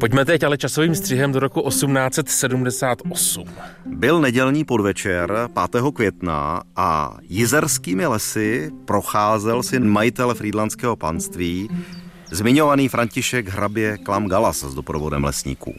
Pojďme teď ale časovým střihem do roku 1878. Byl nedělní podvečer 5. května a jizerskými lesy procházel syn majitele frýdlantského panství, zmiňovaný František hrabě Klam Galas s doprovodem lesníků.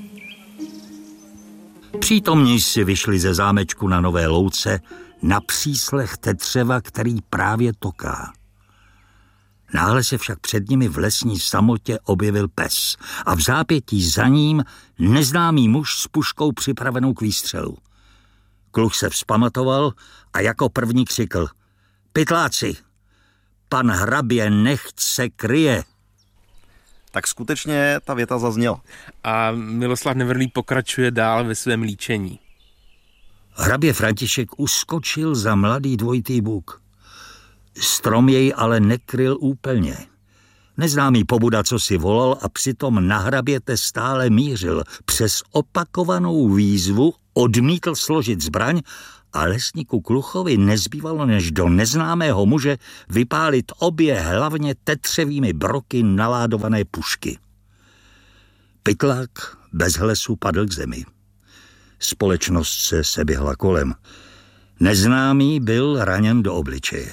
Přítomní si vyšli ze zámečku na Nové Louce na příslech tetřeva, který právě toká. Náhle se však před nimi v lesní samotě objevil pes a v zápětí za ním neznámý muž s puškou připravenou k výstřelu. Kluh se vzpamatoval a jako první křikl: Pytláci, pan hrabě nechť se kryje. Tak skutečně ta věta zazněla. A Miloslav Nevrlý pokračuje dál ve svém líčení. Hrabě František uskočil za mladý dvojitý buk. Strom jej ale nekryl úplně. Neznámý pobuda, co si volal a přitom na hraběte stále mířil. Přes opakovanou výzvu odmítl složit zbraň a lesníku Kluchovi nezbývalo, než do neznámého muže vypálit obě hlavně tetřevými broky naládované pušky. Pytlák bez hlesu padl k zemi. Společnost se seběhla kolem. Neznámý byl raněn do obličeje.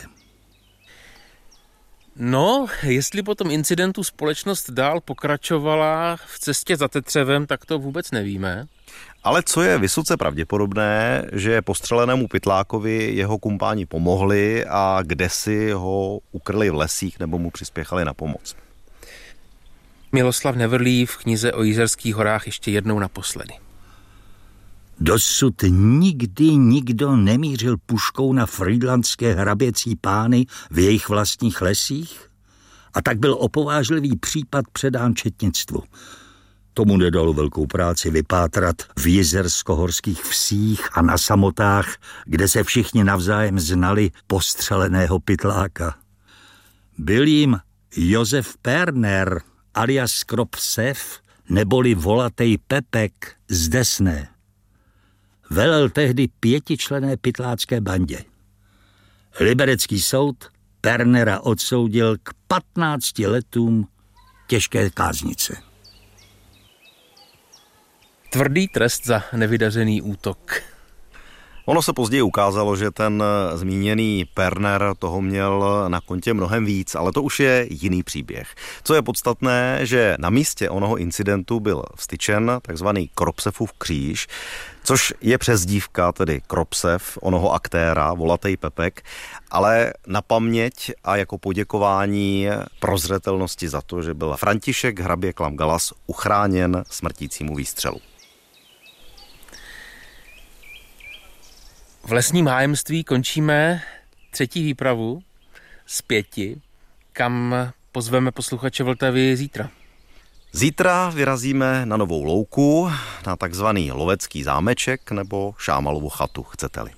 No, jestli po tom incidentu společnost dál pokračovala v cestě za tetřevem, tak to vůbec nevíme. Ale co je vysoce pravděpodobné, že postřelenému Pytlákovi jeho kumpáni pomohli a kdesi ho ukryli v lesích nebo mu přispěchali na pomoc. Miloslav Nevrlý v knize o Jizerských horách ještě jednou naposledy. Dosud nikdy nikdo nemířil puškou na frýdlantské hraběcí pány v jejich vlastních lesích a tak byl opovážlivý případ předán četnictvu. Tomu nedalo velkou práci vypátrat v jizersko-horských vsích a na samotách, kde se všichni navzájem znali postřeleného Pytláka. Byl jim Josef Perner alias Kropsev neboli volatej Pepek z Desné. Velel tehdy 5členné pytlácké bandě. Liberecký soud Pernera odsoudil k 15 letům těžké káznice. Tvrdý trest za nevydařený útok. Ono se později ukázalo, že ten zmíněný Perner toho měl na kontě mnohem víc, ale to už je jiný příběh. Co je podstatné, že na místě onoho incidentu byl vstyčen takzvaný Kropsefův kříž, což je přezdívka, tedy Kropsev, onoho aktéra, volatej Pepek, ale na paměť a jako poděkování prozřetelnosti za to, že byl František hrabě Klam Galas uchráněn smrtícímu výstřelu. V lesním hájemství končíme 3. výpravu z 5, kam pozveme posluchače Vltavy zítra. Zítra vyrazíme na Novou Louku, na takzvaný lovecký zámeček nebo Šámalovu chatu, chcete-li.